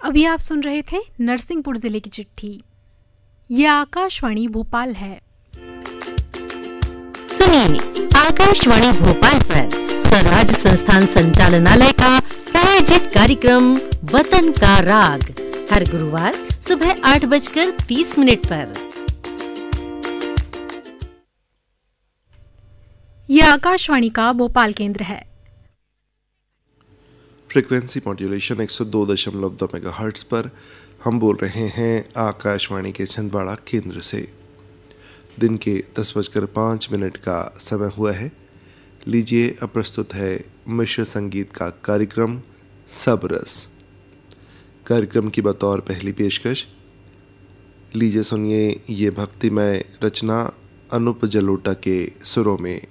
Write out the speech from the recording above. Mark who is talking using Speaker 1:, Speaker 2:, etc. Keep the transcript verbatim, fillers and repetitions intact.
Speaker 1: अभी आप सुन रहे थे नरसिंहपुर जिले की चिट्ठी। ये आकाशवाणी भोपाल है।
Speaker 2: सुनिए आकाशवाणी भोपाल पर स्वराज संस्थान संचालनालय का प्रायोजित कार्यक्रम वतन का राग हर गुरुवार सुबह आठ बजकर तीस मिनट पर।
Speaker 1: ये आकाशवाणी का भोपाल केंद्र है।
Speaker 3: फ्रीक्वेंसी मॉड्यूलेशन एक सौ दो दशमलव दो मेगाहर्ट्ज़ पर हम बोल रहे हैं आकाशवाणी के छिंदवाड़ा केंद्र से। दिन के दस बजकर पाँच मिनट का समय हुआ है। लीजिए अब प्रस्तुत है मिश्र संगीत का कार्यक्रम सब रस। कार्यक्रम की बतौर पहली पेशकश लीजिए सुनिए ये भक्तिमय रचना अनूप जलोटा के सुरों में।